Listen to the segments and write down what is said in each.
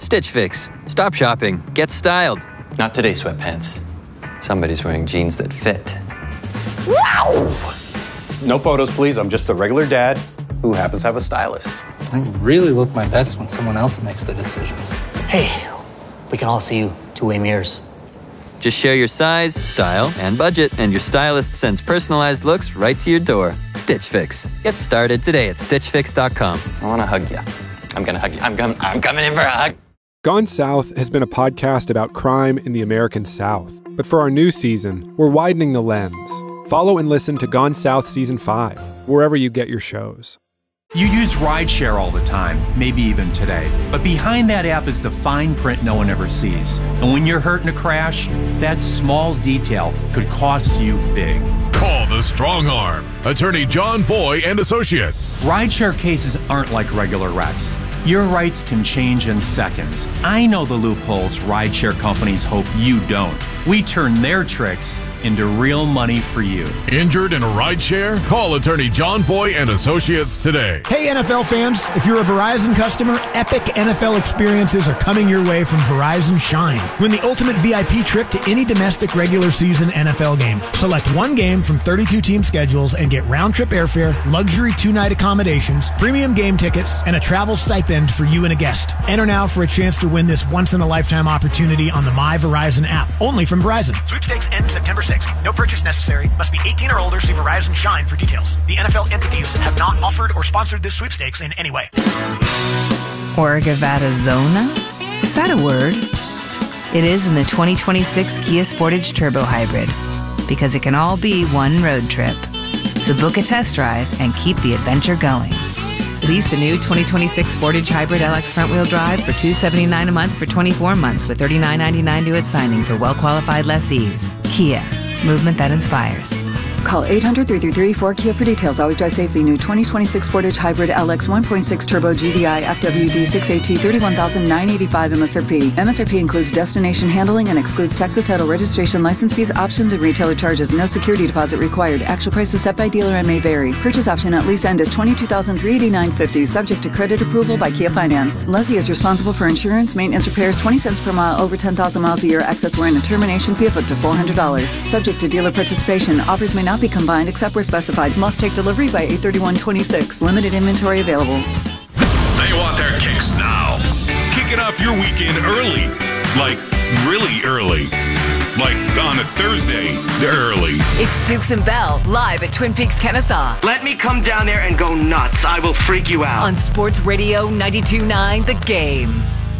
Stitch Fix. Stop shopping. Get styled. Not today, sweatpants. Somebody's wearing jeans that fit. Wow! No photos, please. I'm just a regular dad who happens to have a stylist. I really look my best when someone else makes the decisions. Hey, we can all see you two-way mirrors. Just share your size, style, and budget, and your stylist sends personalized looks right to your door. Stitch Fix. Get started today at StitchFix.com. I want to hug you. I'm going to hug you. I'm coming in for a hug. Gone South has been a podcast about crime in the American South. But for our new season, we're widening the lens. Follow and listen to Gone South Season 5, wherever you get your shows. You use rideshare all the time, maybe even today. But behind that app is the fine print no one ever sees. And when you're hurt in a crash, that small detail could cost you big. Call the Strong Arm. Attorney John Foy and Associates. Rideshare cases aren't like regular wrecks. Your rights can change in seconds. I know the loopholes rideshare companies hope you don't. We turn their tricks into real money for you. Injured in a rideshare? Call attorney John Foy and Associates today. Hey NFL fans, if you're a Verizon customer, epic NFL experiences are coming your way from Verizon Shine. Win the ultimate VIP trip to any domestic regular season NFL game. Select one game from 32 team schedules and get round-trip airfare, luxury 2-night accommodations, premium game tickets, and a travel stipend for you and a guest. Enter now for a chance to win this once-in-a-lifetime opportunity on the My Verizon app, only from Verizon. Sweepstakes ends September 6th. No purchase necessary. Must be 18 or older. See Verizon Shine for details. The NFL entities have not offered or sponsored this sweepstakes in any way. Orgavatazona? Is that a word? It is in the 2026 Kia Sportage Turbo Hybrid, because it can all be one road trip. So book a test drive and keep the adventure going. Lease the new 2026 Sportage Hybrid LX front-wheel drive for $279 a month for 24 months with $39.99 due at signing for well-qualified lessees. Kia. Movement that inspires. Call 800-333-4KIA for details. Always drive safely. New 2026 Sportage Hybrid LX 1.6 Turbo GDI FWD 6AT 31,985 MSRP. MSRP includes destination handling and excludes Texas title registration, license fees, options, and retailer charges. No security deposit required. Actual prices set by dealer and may vary. Purchase option at lease end is $22,389.50. Subject to credit approval by Kia Finance. Lessee is responsible for insurance, maintenance, repairs, 20 cents per mile over 10,000 miles a year. Excess wear and a termination fee of up to $400. Subject to dealer participation. Offers may not be combined except where specified. Must take delivery by 8/31/26. Limited inventory available. They want their kicks now. Kicking off your weekend early. Like, really early. Like, on a Thursday, early. It's Dukes and Bell, live at Twin Peaks, Kennesaw. Let me come down there and go nuts. I will freak you out. On Sports Radio 92.9 The Game.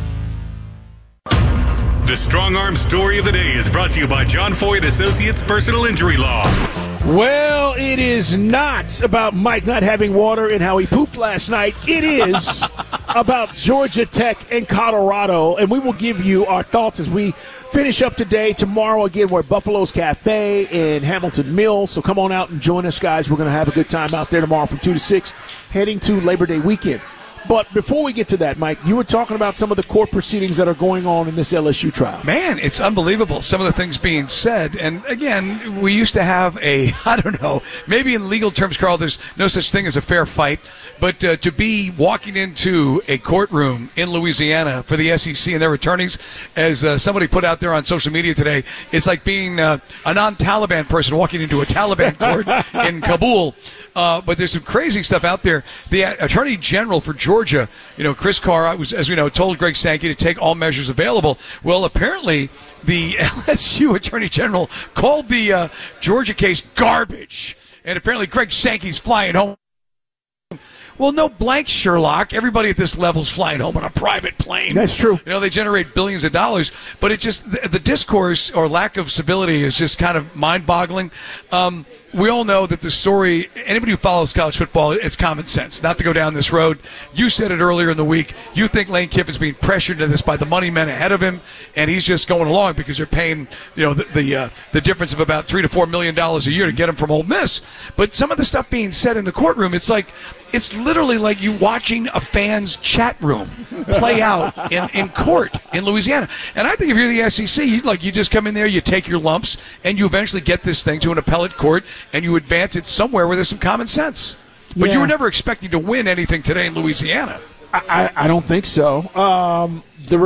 The Strong Arm Story of the Day is brought to you by John Foy and Associates Personal Injury Law. Well, it is not about Mike not having water and how he pooped last night. It is about Georgia Tech and Colorado, and we will give you our thoughts as we finish up today. Tomorrow, again, we're at Buffalo's Cafe in Hamilton Mills, so come on out and join us, guys. We're going to have a good time out there tomorrow from 2 to 6, heading to Labor Day weekend. But before we get to that, Mike, you were talking about some of the court proceedings that are going on in this LSU trial. Man, it's unbelievable, some of the things being said. And, again, we used to have I don't know, maybe in legal terms, Carl, there's no such thing as a fair fight. But to be walking into a courtroom in Louisiana for the SEC and their attorneys, as somebody put out there on social media today, it's like being a non-Taliban person walking into a Taliban court in Kabul. But there's some crazy stuff out there. The Attorney General for Georgia, Chris Carr, was, as we know, told Greg Sankey to take all measures available. Well, apparently the LSU Attorney General called the Georgia case garbage. And apparently Greg Sankey's flying home. Well, no blank, Sherlock. Everybody at this level is flying home on a private plane. That's true. They generate billions of dollars. But it just, the discourse or lack of civility is just kind of mind-boggling. We all know that the story, anybody who follows college football, it's common sense not to go down this road. You said it earlier in the week. You think Lane Kiffin's being pressured into this by the money men ahead of him, and he's just going along because they're paying, the difference of about $3 to $4 million a year to get him from Ole Miss. But some of the stuff being said in the courtroom, it's literally like you watching a fan's chat room play out in court in Louisiana. And I think if you're the SEC, you just come in there, you take your lumps, and you eventually get this thing to an appellate court, and you advance it somewhere where there's some common sense. But you were never expecting to win anything today in Louisiana. I don't think so. The